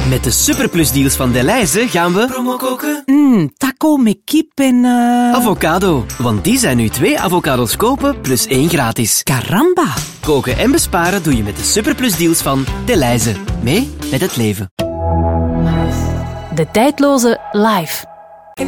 Met de superplusdeals van Delhaize gaan we promo koken. Taco met kip en... Avocado, want die zijn nu 2 avocados kopen plus 1 gratis. Caramba. Koken en besparen doe je met de superplusdeals van Delhaize. Mee met het leven. De tijdloze live.